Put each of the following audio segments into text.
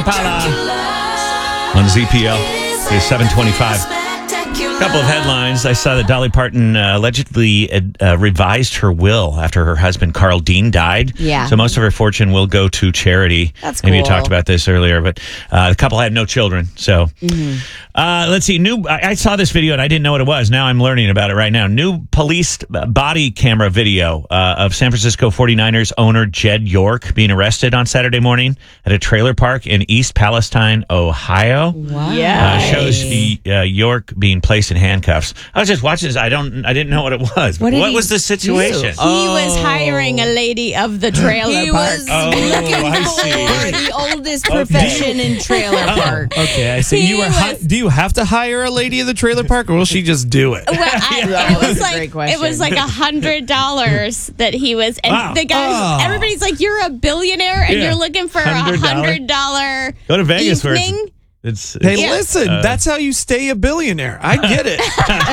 On ZPL, it's 725. A couple of headlines. I saw that Dolly Parton allegedly revised her will after her husband, Carl Dean, died. Yeah. So most of her fortune will go to charity. That's Maybe you cool. talked about this earlier, but the couple had no children. So let's see. I saw this video and I didn't know what it was. Now I'm learning about it right now. New police body camera video of San Francisco 49ers owner Jed York being arrested on Saturday morning at a trailer park in East Palestine, Ohio. Wow. Shows York being placed in handcuffs. I was just watching this. I didn't know what it was. What was the situation? He was hiring a lady of the trailer park. I see. The oldest profession in trailer park. Okay, I see. Do you have to hire a lady in the trailer park, or will she just do it? Well, Great question. it was like $100 that he was, and the guys, everybody's like, "You're a billionaire, and you're looking for $100." Go to Vegas where evening. it's Hey, listen, that's how you stay a billionaire. I get it.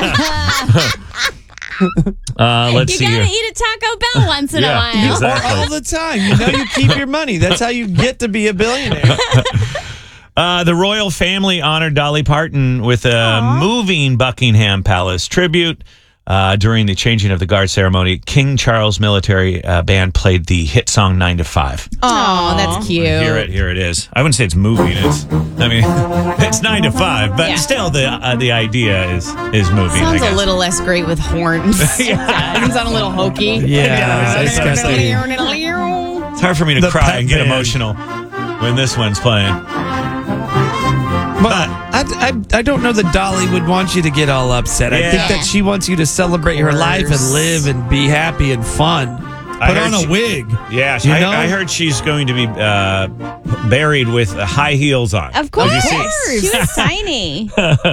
let's see You here. gotta eat a Taco Bell once in a while. Exactly. Or all the time. You know you keep your money. That's how you get to be a billionaire. The royal family honored Dolly Parton with a moving Buckingham Palace tribute. During the changing of the guard ceremony, King Charles Military Band played the hit song 9 to 5. Oh, that's cute. Here it is. I wouldn't say it's moving. It's 9 to 5, but still the idea is moving. Sounds a little less great with horns. Sounds a little hokey. Yeah, it's got It's hard for me to cry and get emotional when this one's playing. But I don't know that Dolly would want you to get all upset. I think that she wants you to celebrate her life and live and be happy and fun. Put on a wig. Yeah, You know? I heard she's going to be buried with high heels on. Of course. Did you see? She was tiny.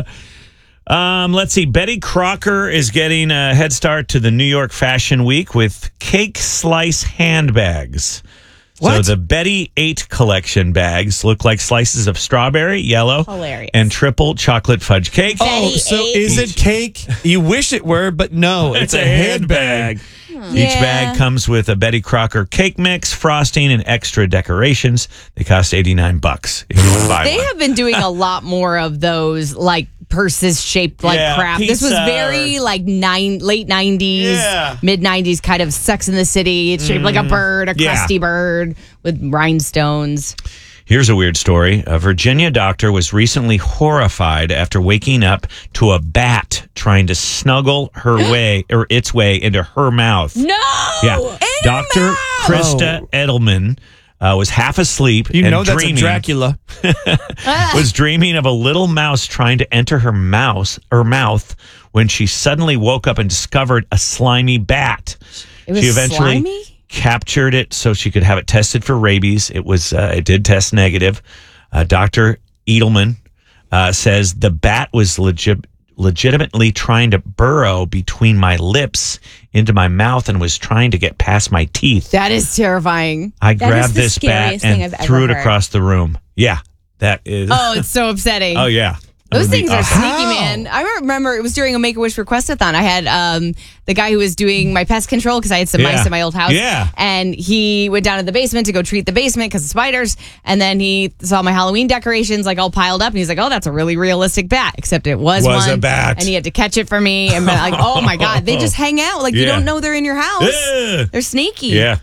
Let's see. Betty Crocker is getting a head start to the New York Fashion Week with cake slice handbags. What? So the Betty 8 collection bags look like slices of strawberry, yellow, Hilarious. and triple chocolate fudge cake. Oh, so is it cake? You wish it were, but no, it's a handbag. Each bag comes with a Betty Crocker cake mix, frosting, and extra decorations. They cost $89 if you want to buy They one. have been doing a lot more of those, like purses shaped like crap. This was pizza. very like late 90s, mid 90s kind of Sex in the City. It's shaped like a bird, a crusty bird with rhinestones. Here's a weird story. A Virginia doctor was recently horrified after waking up to a bat trying to snuggle its way into her mouth. No! Yeah. In Dr. her mouth! Krista Edelman was half asleep You and know that's dreaming, a Dracula. was dreaming of a little mouse trying to enter her mouth when she suddenly woke up and discovered a slimy bat. It was She eventually slimy? captured it so she could have it tested for rabies. It did test negative. Dr. Edelman says the bat was legitimately trying to burrow between my lips into my mouth and was trying to get past my teeth. That is terrifying. I That is grabbed the this bat scariest thing and I've threw ever it heard. across the room. Yeah, that is. Oh, it's so upsetting. Oh, yeah. Those things are sneaky, How? man. I remember it was during a Make-A-Wish requestathon. I had the guy who was doing my pest control because I had some mice in my old house. Yeah. And he went down to the basement to go treat the basement because of spiders. And then he saw my Halloween decorations like all piled up. And he's like, oh, that's a really realistic bat. Except it was one. a bat. And he had to catch it for me. And like, oh my God, they just hang out. Like you don't know they're in your house. Ugh. They're sneaky. Yeah.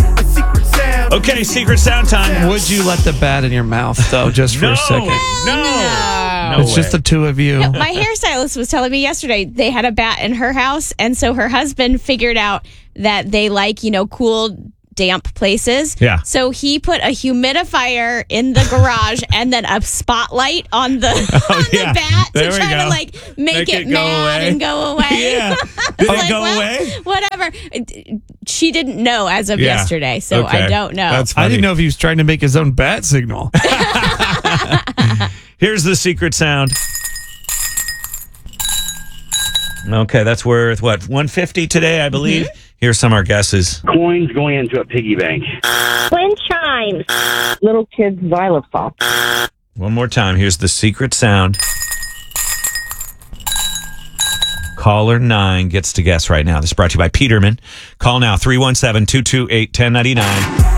Okay, secret sound time. Would you let the bat in your mouth, though, just for a second? No. It's just the two of you. My hairstylist was telling me yesterday they had a bat in her house, and so her husband figured out that they like, cool, damp places. Yeah. So he put a humidifier in the garage and then a spotlight on the yeah. bat There to we try go. to like make it go mad away. and go away. Yeah. Did it Like, go well, away? Whatever. She didn't know as of Yeah. yesterday, so Okay. I don't know. That's funny. I didn't know if he was trying to make his own bat signal. Here's the secret sound. Okay, that's worth what, $150 today, I believe. Here's some of our guesses. Coins going into a piggy bank. Wind chimes. Little kids' xylophone. One more time. Here's the secret sound. Caller 9 gets to guess right now. This is brought to you by Peterman. Call now, 317-228-1099.